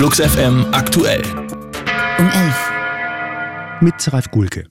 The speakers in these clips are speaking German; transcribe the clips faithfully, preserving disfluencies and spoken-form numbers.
Flux F M aktuell. Um elf. Mit Ralf Gulke.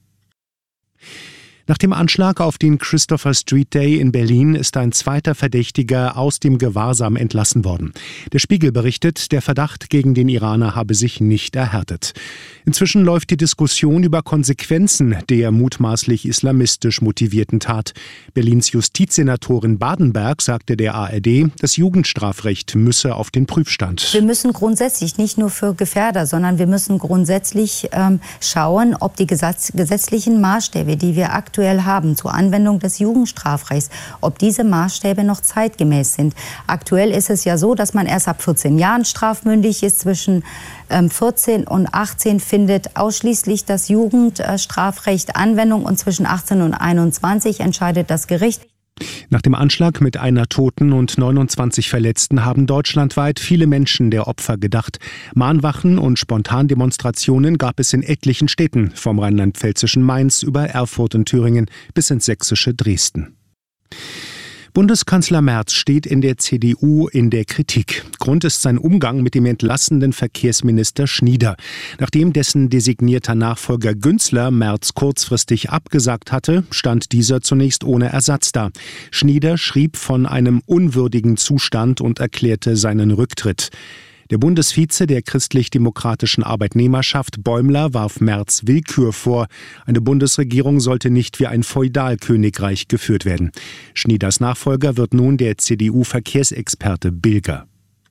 Nach dem Anschlag auf den Christopher Street Day in Berlin ist ein zweiter Verdächtiger aus dem Gewahrsam entlassen worden. Der Spiegel berichtet, der Verdacht gegen den Iraner habe sich nicht erhärtet. Inzwischen läuft die Diskussion über Konsequenzen der mutmaßlich islamistisch motivierten Tat. Berlins Justizsenatorin Badenberg sagte der A R D, das Jugendstrafrecht müsse auf den Prüfstand. Wir müssen grundsätzlich nicht nur für Gefährder, sondern wir müssen grundsätzlich ähm, schauen, ob die Gesetz- gesetzlichen Maßstäbe, die wir aktuell haben zur Anwendung des Jugendstrafrechts, ob diese Maßstäbe noch zeitgemäß sind. Aktuell ist es ja so, dass man erst ab vierzehn Jahren strafmündig ist. Zwischen ähm, vierzehn und achtzehn findet ausschließlich das Jugendstrafrecht Anwendung und zwischen achtzehn und einundzwanzig entscheidet das Gericht. Nach dem Anschlag mit einer Toten und neunundzwanzig Verletzten haben deutschlandweit viele Menschen der Opfer gedacht. Mahnwachen und Spontandemonstrationen gab es in etlichen Städten, vom rheinland-pfälzischen Mainz über Erfurt und Thüringen bis ins sächsische Dresden. Bundeskanzler Merz steht in der C D U in der Kritik. Grund ist sein Umgang mit dem entlassenen Verkehrsminister Schnieder. Nachdem dessen designierter Nachfolger Günzler Merz kurzfristig abgesagt hatte, stand dieser zunächst ohne Ersatz da. Schnieder schrieb von einem unwürdigen Zustand und erklärte seinen Rücktritt. Der Bundesvize der christlich-demokratischen Arbeitnehmerschaft Bäumler warf Merz Willkür vor. Eine Bundesregierung sollte nicht wie ein Feudalkönigreich geführt werden. Schnieders Nachfolger wird nun der C D U-Verkehrsexperte Bilger.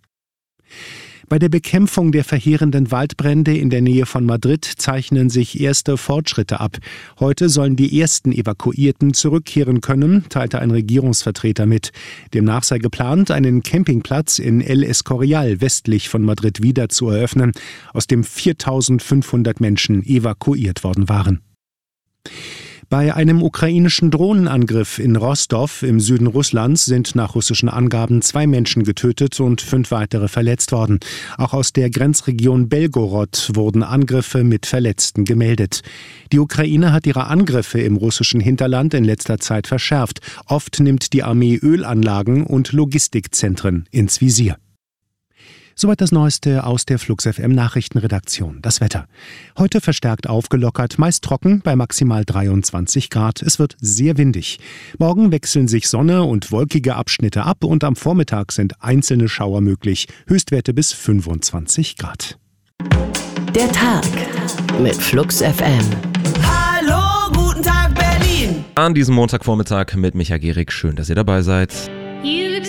Bei der Bekämpfung der verheerenden Waldbrände in der Nähe von Madrid zeichnen sich erste Fortschritte ab. Heute sollen die ersten Evakuierten zurückkehren können, teilte ein Regierungsvertreter mit. Demnach sei geplant, einen Campingplatz in El Escorial westlich von Madrid wieder zu eröffnen, aus dem viertausendfünfhundert Menschen evakuiert worden waren. Bei einem ukrainischen Drohnenangriff in Rostov im Süden Russlands sind nach russischen Angaben zwei Menschen getötet und fünf weitere verletzt worden. Auch aus der Grenzregion Belgorod wurden Angriffe mit Verletzten gemeldet. Die Ukraine hat ihre Angriffe im russischen Hinterland in letzter Zeit verschärft. Oft nimmt die Armee Ölanlagen und Logistikzentren ins Visier. Soweit das Neueste aus der Flux F M Nachrichtenredaktion. Das Wetter. Heute verstärkt aufgelockert, meist trocken bei maximal dreiundzwanzig Grad. Es wird sehr windig. Morgen wechseln sich Sonne und wolkige Abschnitte ab und am Vormittag sind einzelne Schauer möglich. Höchstwerte bis fünfundzwanzig Grad. Der Tag mit Flux F M. Hallo, guten Tag Berlin! An diesem Montagvormittag mit Micha Gehrig. Schön, dass ihr dabei seid.